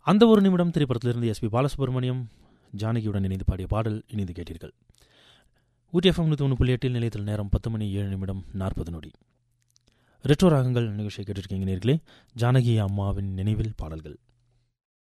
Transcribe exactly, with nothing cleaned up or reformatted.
அந்த ஒரு நிமிடம் திரைப்படத்திலிருந்து எஸ்பி பாலசுப்ரமணியம் ஜானகியுடன் இணைந்து பாடிய பாடல் இணைந்து கேட்டீர்கள். ஊட்டி எஃப்எம் நூற்றி ஒன்று புள்ளி எட்டில் நிலையத்தில் நேரம் பத்து மணி ஏழு நிமிடம் நாற்பது நொடி. ரெட்ரோ ராகங்கள் நிகழ்ச்சியை கேட்டிருக்கீங்க நேர்களே. ஜானகி அம்மாவின் நினைவில் பாடல்கள்.